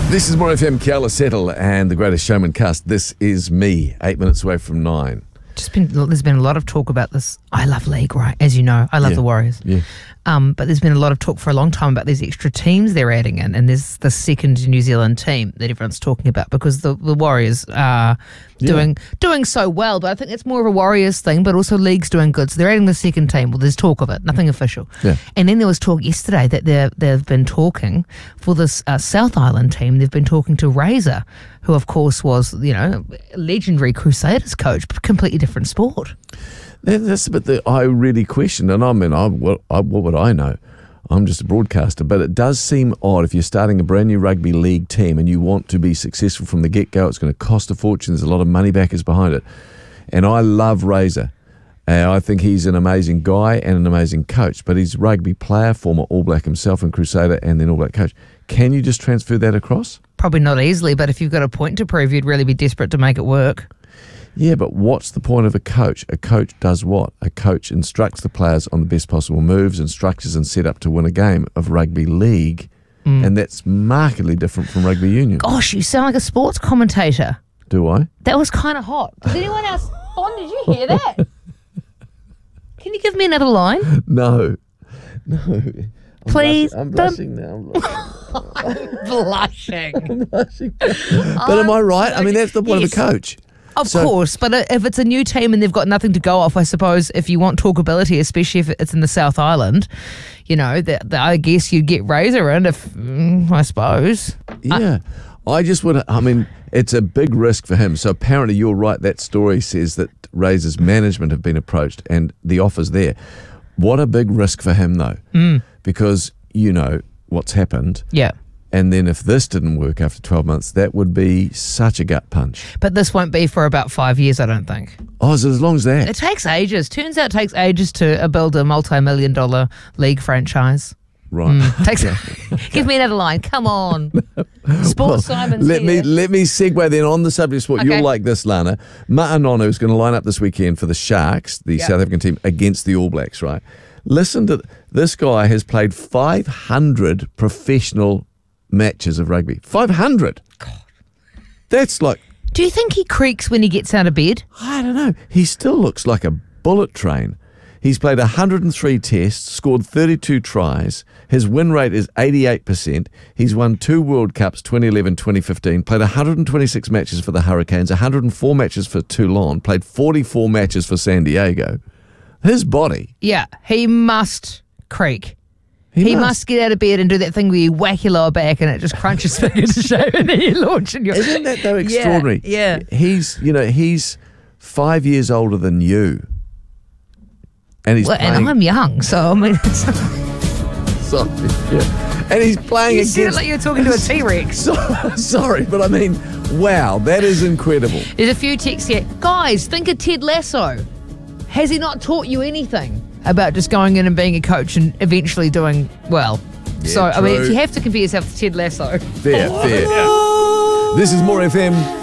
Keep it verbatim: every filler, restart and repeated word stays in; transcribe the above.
This is More F M, Kiala Settle and the Greatest Showman cast. This is me, eight minutes away from nine. Just been, there's been a lot of talk about this. I love league, right? As you know, I love Yeah. the Warriors. Yeah. Um, but there's been a lot of talk for a long time about these extra teams they're adding in, and there's the second New Zealand team that everyone's talking about because the, the Warriors are Yeah. doing doing so well. But I think it's more of a Warriors thing, but also league's doing good. So they're adding the second team. Well, there's talk of it, nothing official. Yeah. And then there was talk yesterday that they're, they've been talking for this uh, South Island team. They've been talking to Razor, who of course was, you know, legendary Crusaders coach, but completely different sport. That, that's the bit that I really question. And I mean, I, what, I, what would I know? I'm just a broadcaster. But it does seem odd if you're starting a brand new rugby league team and you want to be successful from the get-go. It's going to cost a fortune. There's a lot of money backers behind it. And I love Razor. Uh, I think he's an amazing guy and an amazing coach. But he's a rugby player, former All Black himself and Crusader, and then All Black coach. Can you just transfer that across? Probably not easily, but if you've got a point to prove, you'd really be desperate to make it work. Yeah, but what's the point of a coach? A coach does what? A coach instructs the players on the best possible moves and structures and set up to win a game of rugby league, mm. and that's markedly different from rugby union. Gosh, you sound like a sports commentator. Do I? That was kind of hot. Did anyone else? Bon, did you hear that? Can you give me another line? No. No. I'm Please. Blushing. I'm blushing now. I'm blushing. I'm blushing. I'm blushing. But am I right? I mean, that's the point Yes. of a coach. Of So- course, but if it's a new team and they've got nothing to go off, I suppose if you want talkability, especially if it's in the South Island, you know, that I guess you'd get Razor in if, mm, I suppose. Yeah. I just would, I mean, it's a big risk for him. So apparently you're right. That story says that Razor's management have been approached and the offer's there. What a big risk for him, though, Mm. because you know what's happened. Yeah. And then if this didn't work after twelve months, that would be such a gut punch. But this won't be for about five years, I don't think. Oh, is it as long as that? It takes ages. Turns out it takes ages to uh, build a multi-million dollar league franchise. Right. Mm. Takes, give me another line. Come on. Sports Well, Simon's let here. me let me segue then on the subject of sport. Okay. You'll like this, Lana. Ma'anonu is going to line up this weekend for the Sharks, the Yep. South African team, against the All Blacks, right? Listen to this guy has played five hundred professional matches of rugby. five hundred. God. That's like, Do you think he creaks when he gets out of bed? I don't know. He still looks like a bullet train. He's played one hundred three tests, scored thirty-two tries. His win rate is eighty-eight percent. He's won two World Cups, twenty eleven, twenty fifteen, played one hundred twenty-six matches for the Hurricanes, one hundred four matches for Toulon, played forty-four matches for San Diego. His body. Yeah, he must creak. He, He must. must get out of bed and do that thing where you whack your lower back and it just crunches figure to shape and then you launch and you're... Isn't that though Yeah, extraordinary? yeah. He's, you know, he's five years older than you. And he's Well, playing... and I'm young, so I mean... It's, Sorry, yeah. And he's playing you against... said it like you were talking to a T-Rex. So- Sorry, but I mean, wow, that is incredible. There's a few texts here. Guys, think of Ted Lasso. Has he not taught you anything about just going in and being a coach and eventually doing well? Yeah, so, I mean, true. if you have to compare yourself to Ted Lasso... Fair, fair. This is More F M.